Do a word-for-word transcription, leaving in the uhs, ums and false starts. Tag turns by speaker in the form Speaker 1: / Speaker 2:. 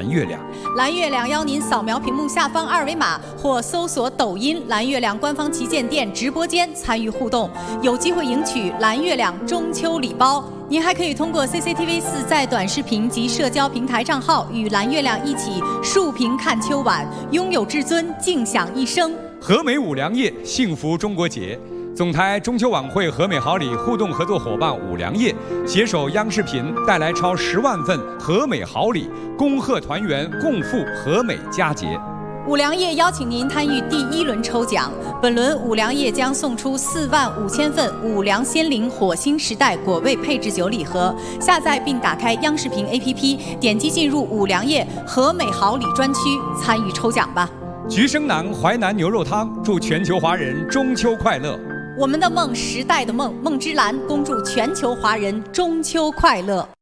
Speaker 1: 蓝月亮。
Speaker 2: 蓝月亮邀您扫描屏幕下方二维码，或搜索抖音蓝月亮官方旗舰店直播间参与互动，有机会赢取蓝月亮中秋礼包。您还可以通过 C C T V 四在短视频及社交平台账号与蓝月亮一起竖屏看秋晚，拥有至尊，静享一生。
Speaker 1: 和美五粮液，幸福中国节。总台中秋晚会和美好礼互动合作伙伴五粮液携手央视频，带来超十万份和美好礼，恭贺团圆，共赴和美佳节。
Speaker 2: 五粮液邀请您参与第一轮抽奖，本轮五粮液将送出四万五千份五粮鲜灵火星时代果味配制酒礼盒。下载并打开央视频 A P P， 点击进入五粮液和美好礼专区，参与抽奖吧。
Speaker 1: 菊生南淮南牛肉汤祝全球华人中秋快乐。
Speaker 2: 我们的梦，时代的梦，梦之蓝恭祝全球华人中秋快乐。